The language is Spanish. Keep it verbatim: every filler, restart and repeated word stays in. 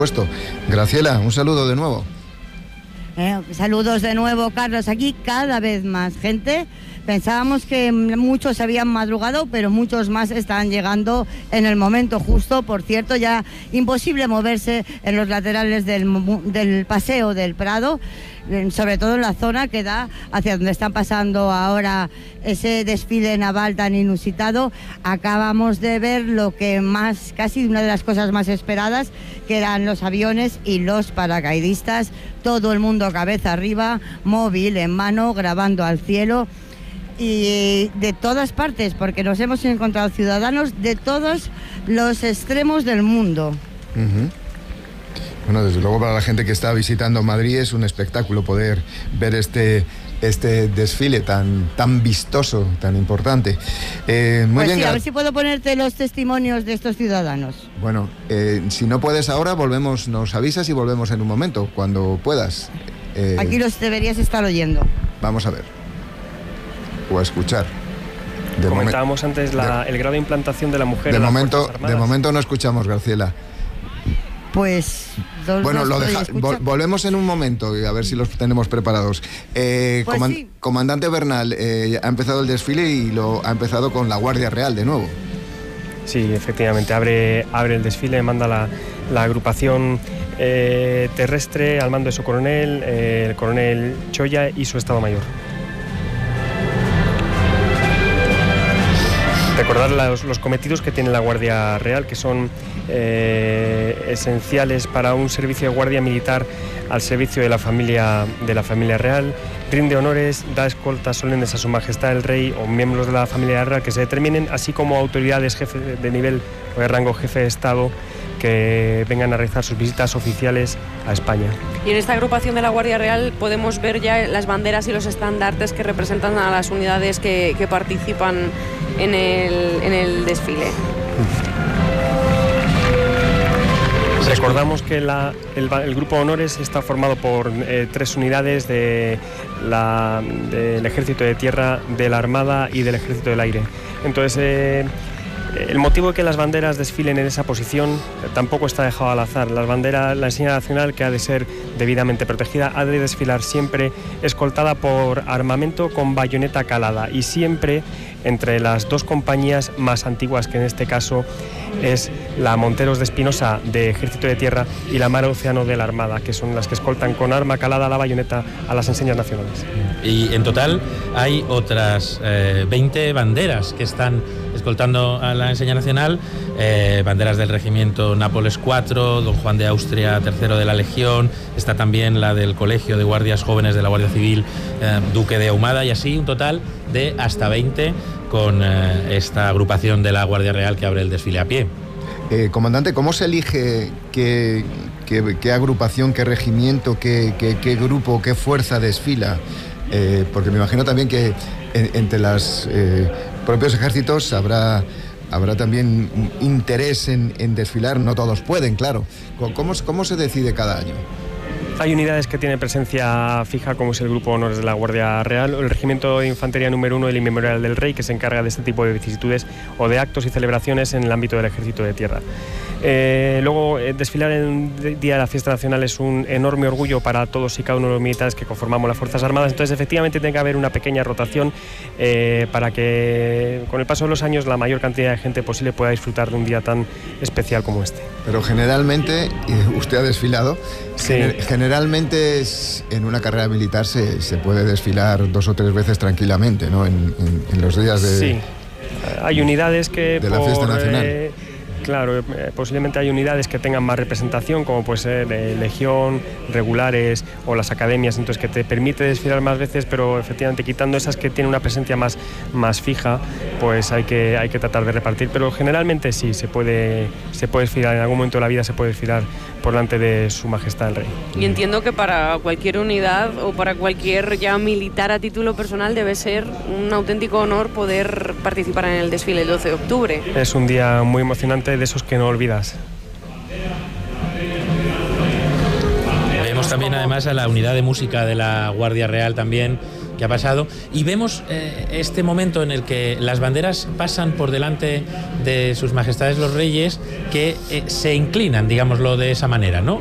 Puesto. Graciela, un saludo de nuevo. Eh, saludos de nuevo, Carlos. Aquí cada vez más gente. Pensábamos que muchos habían madrugado, pero muchos más están llegando en el momento justo. Por cierto, ya imposible moverse en los laterales del, del Paseo del Prado, sobre todo en la zona que da hacia donde están pasando ahora ese desfile naval tan inusitado. Acabamos de ver lo que más, casi una de las cosas más esperadas, que eran los aviones y los paracaidistas. Todo el mundo cabeza arriba, móvil en mano, grabando al cielo. Y de todas partes, porque nos hemos encontrado ciudadanos de todos los extremos del mundo. Uh-huh. Bueno, desde luego para la gente que está visitando Madrid es un espectáculo poder ver este, este desfile tan, tan vistoso, tan importante. Eh, muy pues bien, sí, a ver si puedo ponerte los testimonios de estos ciudadanos. Bueno, eh, si no puedes ahora, volvemos, nos avisas y volvemos en un momento, cuando puedas. Eh, Aquí los deberías estar oyendo. Vamos a ver. O a escuchar. De Comentábamos antes la, de, el grado de implantación de la mujer de en momento, las Fuerzas Armadas. De momento no escuchamos, Graciela. Pues... Bueno, lo deja, vol, volvemos en un momento y a ver si los tenemos preparados. Eh, pues coman, sí. Comandante Bernal, eh, ha empezado el desfile y lo ha empezado con la Guardia Real de nuevo. Sí, efectivamente, abre, abre el desfile, manda la, la agrupación eh, terrestre al mando de su coronel, eh, el coronel Choya y su Estado Mayor. Recordar los, los cometidos que tiene la Guardia Real, que son eh, esenciales para un servicio de guardia militar al servicio de la familia de la familia real. Rinde honores, da escoltas solemnes a su majestad el rey o miembros de la familia real que se determinen, así como autoridades jefes de nivel o de rango jefe de Estado que vengan a realizar sus visitas oficiales a España. Y en esta agrupación de la Guardia Real podemos ver ya las banderas y los estandartes que representan a las unidades que, que participan en el, en el desfile. Recordamos que la, el, el Grupo Honores está formado por eh, tres unidades de la, del Ejército de Tierra, de la Armada y del Ejército del Aire. Entonces, eh, el motivo de que las banderas desfilen en esa posición eh, tampoco está dejado al azar. Las banderas, la enseña nacional, que ha de ser debidamente protegida, ha de desfilar siempre escoltada por armamento con bayoneta calada y siempre entre las dos compañías más antiguas, que en este caso es la Monteros de Espinosa de Ejército de Tierra y la Mar Océano de la Armada, que son las que escoltan con arma calada la bayoneta a las enseñas nacionales. Y en total hay otras eh, veinte banderas que están escoltando a la enseña nacional, eh, banderas del regimiento Nápoles cuatro, Don Juan de Austria tercero de la Legión, está también la del Colegio de Guardias Jóvenes de la Guardia Civil eh, Duque de Ahumada, y así un total de hasta veinte con eh, esta agrupación de la Guardia Real que abre el desfile a pie. Eh, comandante, ¿cómo se elige qué, qué, qué agrupación, qué regimiento, qué, qué, qué grupo, qué fuerza desfila? Eh, porque me imagino también que en, entre los eh, propios ejércitos habrá, habrá también interés en, en desfilar. No todos pueden, claro. ¿Cómo, cómo se decide cada año? Hay unidades que tienen presencia fija, como es el Grupo Honores de la Guardia Real, o el Regimiento de Infantería número uno del Inmemorial del Rey, que se encarga de este tipo de vicisitudes o de actos y celebraciones en el ámbito del Ejército de Tierra. Eh, luego, eh, desfilar en el Día de la Fiesta Nacional es un enorme orgullo para todos y cada uno de los militares que conformamos las Fuerzas Armadas. Entonces, efectivamente, tiene que haber una pequeña rotación eh, para que, con el paso de los años, la mayor cantidad de gente posible pueda disfrutar de un día tan especial como este. Pero generalmente, usted ha desfilado, sí. Generalmente en una carrera militar se, se puede desfilar dos o tres veces tranquilamente, ¿no? En, en, en los días de... Sí, hay unidades que... De por, la fiesta nacional. Eh, Claro, eh, posiblemente hay unidades que tengan más representación, como puede ser eh, Legión, regulares o las academias, entonces que te permite desfilar más veces, pero efectivamente quitando esas que tienen una presencia más, más fija, pues hay que, hay que tratar de repartir. Pero generalmente sí, se puede, se puede desfilar, en algún momento de la vida se puede desfilar por delante de Su Majestad el Rey. Y entiendo que para cualquier unidad o para cualquier ya militar a título personal debe ser un auténtico honor poder participar en el desfile el doce de octubre. Es un día muy emocionante, de esos que no olvidas. Vemos también además a la unidad de música de la Guardia Real también, que ha pasado, y vemos eh, este momento en el que las banderas pasan por delante de sus majestades los reyes, que eh, se inclinan, digámoslo de esa manera, ¿no?